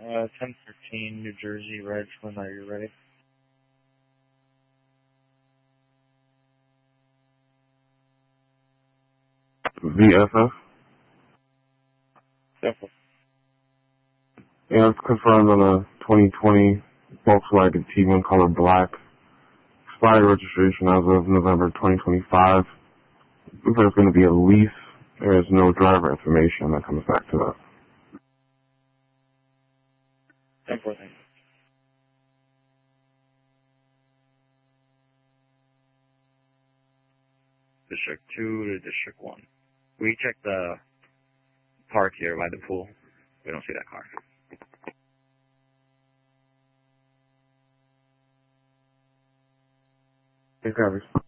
1013 New Jersey, Reg, when are you ready? VFF? Definitely. Yeah, it's confirmed on a 2020 Volkswagen Tiguan color black. Expired registration as of November 2025. Looks like it's going to be a lease. There is no driver information that comes back to that. 1014. District 2 to District 1. We checked the park here by the pool. We don't see that car. Hey, Travis.